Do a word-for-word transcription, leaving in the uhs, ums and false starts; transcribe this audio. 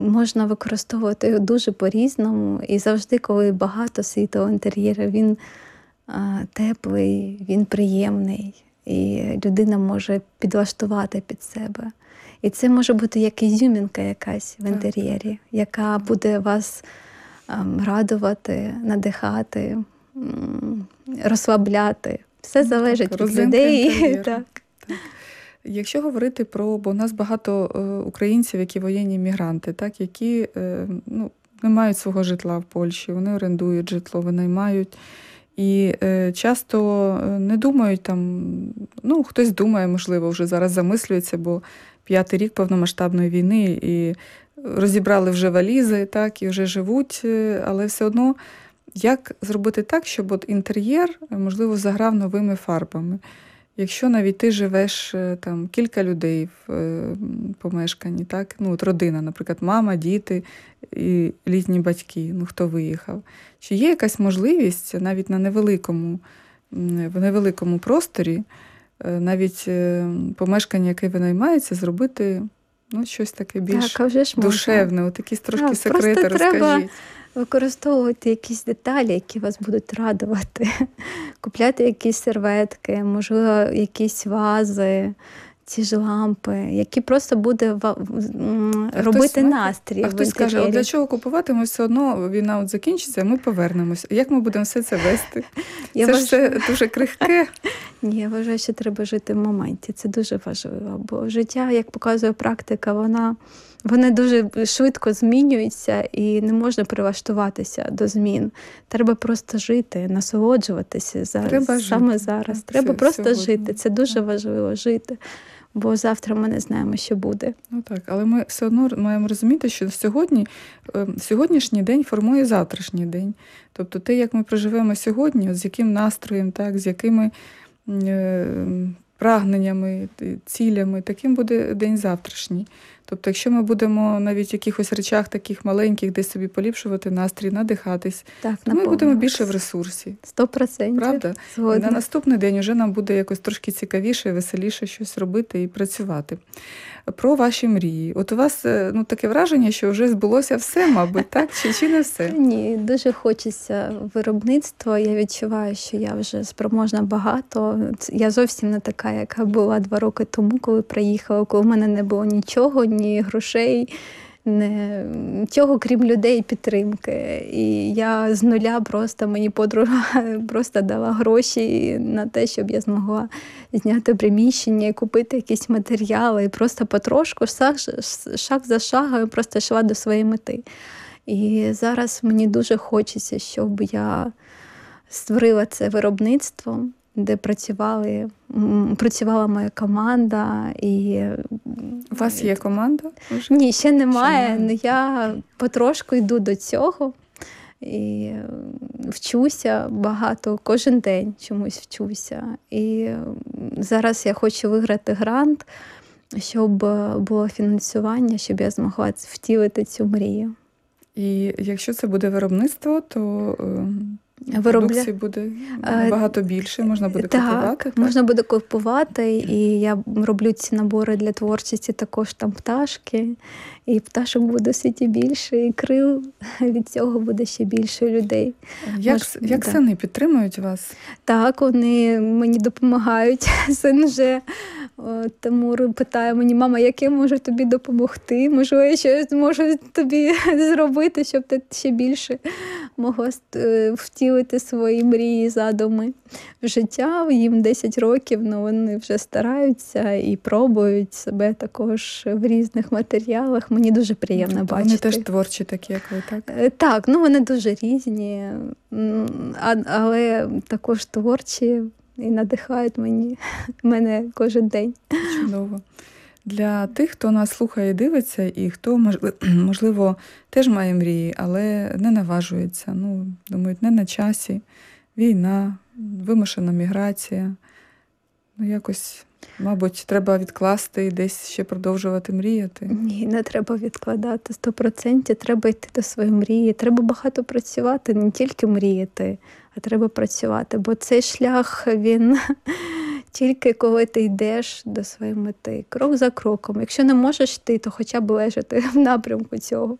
можна використовувати його дуже по-різному. І завжди, коли багато світлого інтер'єру, він а, теплий, він приємний. І людина може підлаштувати під себе. І це може бути як ізюмінка якась в інтер'єрі, яка буде вас ем, радувати, надихати, м, розслабляти. Все залежить так, від людей. Так. Так. Так. Якщо говорити про, бо у нас багато е, українців, які воєнні мігранти, так, які е, ну, не мають свого житла в Польщі, вони орендують житло, винаймають. І е, часто не думають там, ну, хтось думає, можливо, вже зараз замислюється, бо п'ятий рік повномасштабної війни, і розібрали вже валізи, так, і вже живуть, але все одно, як зробити так, щоб от інтер'єр, можливо, заграв новими фарбами? Якщо навіть ти живеш там кілька людей в е, помешканні, так, ну, от родина, наприклад, мама, діти і літні батьки, ну, хто виїхав, чи є якась можливість навіть на невеликому, в невеликому просторі, навіть помешкання, яке винаймається, зробити, ну, щось таке більш так, вже ж душевне, от якісь трошки так, секрети розкажіть. Треба використовувати якісь деталі, які вас будуть радувати. Купляти якісь серветки, можливо, якісь вази, ці ж лампи, які просто буде робити хтось, настрій. А хтось скаже, от для чого купувати, ми все одно, війна от закінчиться, ми повернемося. Як ми будемо все це вести? Я це вваж... ж все дуже крихке. Ні, я вважаю, що треба жити в моменті. Це дуже важливо, бо життя, як показує практика, вона, вона дуже швидко змінюється і не можна прилаштуватися до змін. Треба просто жити, насолоджуватися зараз, треба саме жити. зараз. Так, треба все, просто сьогодні. жити. Це дуже так. важливо, жити. Бо завтра ми не знаємо, що буде. Ну так, але ми все одно маємо розуміти, що сьогодні, сьогоднішній день формує завтрашній день. Тобто те, як ми проживемо сьогодні, з яким настроєм, так, з якими е, прагненнями, цілями, таким буде день завтрашній. Тобто, якщо ми будемо навіть в якихось речах таких маленьких десь собі поліпшувати настрій, надихатись, так, то ми будемо більше в ресурсі. Сто процентів. Правда? І на наступний день вже нам буде якось трошки цікавіше, веселіше щось робити і працювати. Про ваші мрії. От у вас ну, таке враження, що вже збулося все, мабуть, так? Чи, чи не все? Ні, дуже хочеться виробництва. Я відчуваю, що я вже спроможна багато. Я зовсім не така, яка була два роки тому, коли приїхала, коли в мене не було нічого, ні грошей, не, нічого, крім людей і підтримки. І я з нуля просто, мені подруга просто дала гроші на те, щоб я змогла зняти приміщення і купити якісь матеріали. І просто потрошку, шаг, шаг за шагом, просто йшла до своєї мети. І зараз мені дуже хочеться, щоб я створила це виробництво, де працювали, працювала моя команда. І... У вас є команда? Вже? Ні, ще немає, але я потрошку йду до цього. І вчуся багато, кожен день чомусь вчуся. І зараз я хочу виграти грант, щоб було фінансування, щоб я змогла втілити цю мрію. І якщо це буде виробництво, то Виробля... продукції буде набагато більше, можна буде так, купувати. Так, можна буде купувати, і я роблю ці набори для творчості, також там пташки, і пташок буде в світі більше, і крил від цього буде ще більше людей. Як, Мож... як да. сини підтримують вас? Так, вони мені допомагають. Син вже Тимур питає мені: мама, як я можу тобі допомогти? Можливо, я щось зможу тобі зробити, щоб ти ще більше могла втілити свої мрії, задуми в життя. Їм десять років, але вони вже стараються і пробують себе також в різних матеріалах. Мені дуже приємно тобто бачити. Вони теж творчі такі, як ви, так? Так, ну вони дуже різні, але також творчі. І надихають мені, мене кожен день. Чудово. Для тих, хто нас слухає і дивиться, і хто, можливо, теж має мрії, але не наважується. Ну, думають, не на часі. Війна, вимушена міграція. Ну, якось, мабуть, треба відкласти і десь ще продовжувати мріяти. Ні, не треба відкладати. Сто процентів треба йти до своєї мрії. Треба багато працювати, не тільки мріяти, а треба працювати. Бо цей шлях, він тільки коли ти йдеш до своєї мети, крок за кроком. Якщо не можеш йти, то хоча б лежати в напрямку цього.